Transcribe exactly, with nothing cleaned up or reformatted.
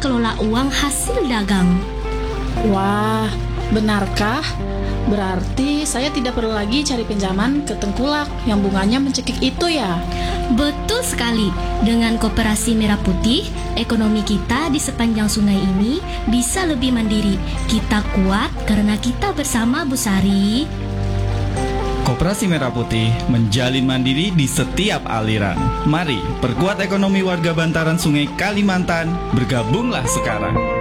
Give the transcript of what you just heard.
kelola uang hasil dagang. Wah, benarkah? Berarti saya tidak perlu lagi cari pinjaman ke tengkulak yang bunganya mencekik itu ya? Betul sekali. Dengan Koperasi Merah Putih, ekonomi kita di sepanjang sungai ini bisa lebih mandiri. Kita kuat karena kita bersama, Bu Sari. Koperasi Merah Putih menjalin mandiri di setiap aliran. Mari perkuat ekonomi warga bantaran Sungai Kalimantan. Bergabunglah sekarang.